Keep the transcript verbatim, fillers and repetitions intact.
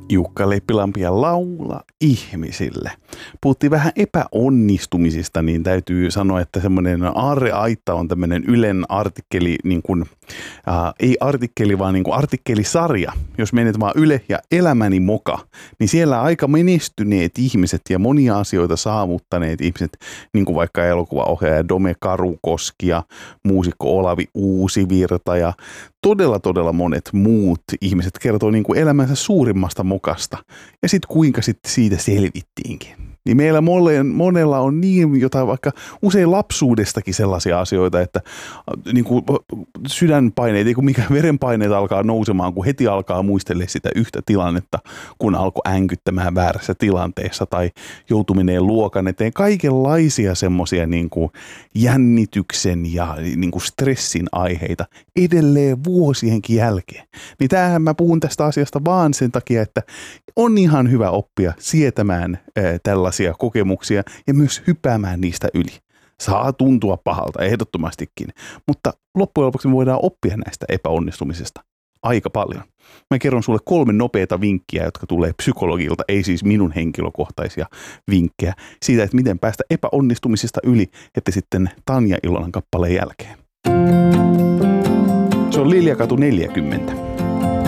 Jukka Leppilampi ja Laula ihmisille. Puhuttiin vähän epäonnistumisista, niin täytyy sanoa, että semmoinen Aarre Aitta on tämmöinen Ylen artikkeli, niin kuin, äh, ei artikkeli, vaan niin kuin artikkelisarja. Jos menet vaan Yle ja Elämäni moka, niin siellä aika menestyneet ihmiset ja monia asioita saavuttaneet ihmiset, niin kuin vaikka elokuvaohjaaja Dome Karukoski ja muusikko Olavi Uusivirta ja todella, todella monet muut ihmiset kertoo niin kuin elämänsä suurimmasta mokasta. Ja sitten kuinka sitten siitä selvittiinkin. Niin meillä monella on niin jotain vaikka usein lapsuudestakin sellaisia asioita, että niin kuin sydänpaineet, ei kun mikä verenpaineet alkaa nousemaan, kun heti alkaa muistella sitä yhtä tilannetta, kun alkoi änkyttämään väärässä tilanteessa tai joutuminen luokan eteen. Kaikenlaisia semmoisia niin kuin jännityksen ja niin kuin stressin aiheita edelleen vuosienkin jälkeen. Niin tämähän mä puhun tästä asiasta vaan sen takia, että on ihan hyvä oppia sietämään ää, tällaisia kokemuksia ja myös hypäämään niistä yli. Saa tuntua pahalta, ehdottomastikin, mutta loppujen lopuksi me voidaan oppia näistä epäonnistumisesta aika paljon. Mä kerron sulle kolme nopeata vinkkiä, jotka tulee psykologilta, ei siis minun henkilökohtaisia vinkkejä, siitä, että miten päästä epäonnistumisesta yli, että sitten Tanja Ilonan kappaleen jälkeen. Se on Liljakatu neljäkymmentä.